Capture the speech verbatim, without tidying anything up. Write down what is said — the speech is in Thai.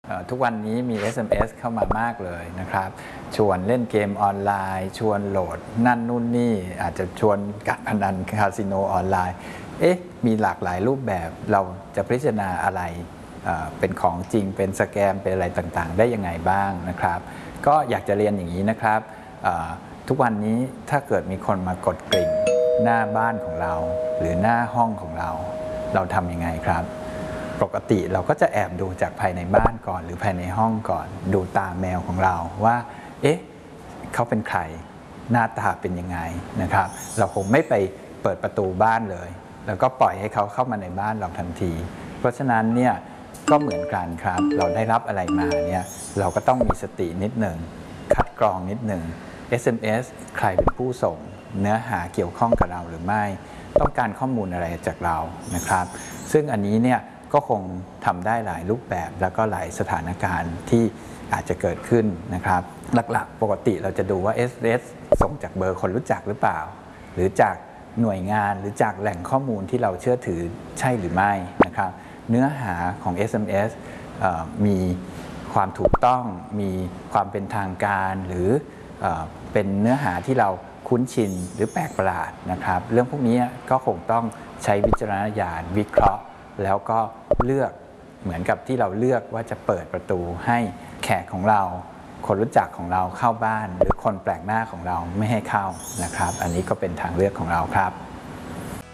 ทุกวันนี้มี เอส เอ็ม เอส เข้ามามากเลยนะครับชวนเล่นเกมออนไลน์ชวนโหลดนั่นนู่นนี่อาจจะชวนการพนันคาสิโนออนไลน์เอ๊ะมีหลากหลายรูปแบบเราจะพิจารณาอะไรเป็นของจริงเป็นสแกมเป็นอะไรต่างๆได้ยังไงบ้างนะครับก็อยากจะเรียนอย่างนี้นะครับทุกวันนี้ถ้าเกิดมีคนมากดกริ่งหน้าบ้านของเราหรือหน้าห้องของเราเราทำยังไงครับปกติเราก็จะแอบดูจากภายในบ้านก่อนหรือภายในห้องก่อนดูตาแมวของเราว่าเอ๊ะเขาเป็นใครหน้าตาเป็นยังไงนะครับเราคงไม่ไปเปิดประตูบ้านเลยแล้วก็ปล่อยให้เขาเข้ามาในบ้านเราทันทีเพราะฉะนั้นเนี่ยก็เหมือนกันครับเราได้รับอะไรมาเนี่ยเราก็ต้องมีสตินิดหนึ่งคัดกรองนิดหนึ่ง เอส เอ็ม เอส ใครเป็นผู้ส่งเนื้อหาเกี่ยวข้องกับเราหรือไม่ต้องการข้อมูลอะไรจากเรานะครับซึ่งอันนี้เนี่ยก็คงทำได้หลายรูปแบบแล้วก็หลายสถานการณ์ที่อาจจะเกิดขึ้นนะครับหลักๆปกติเราจะดูว่า เอส เอ็ม เอส ส่งจากเบอร์คนรู้จักหรือเปล่าหรือจากหน่วยงานหรือจากแหล่งข้อมูลที่เราเชื่อถือใช่หรือไม่นะครับเนื้อหาของ เอส เอ็ม เอส มีความถูกต้องมีความเป็นทางการหรือเป็นเนื้อหาที่เราคุ้นชินหรือแปลกประหลาดนะครับเรื่องพวกนี้ก็คงต้องใช้วิจารณญาณวิเคราะห์แล้วก็เลือกเหมือนกับที่เราเลือกว่าจะเปิดประตูให้แขกของเราคนรู้จักของเราเข้าบ้านหรือคนแปลกหน้าของเราไม่ให้เข้านะครับอันนี้ก็เป็นทางเลือกของเราครับ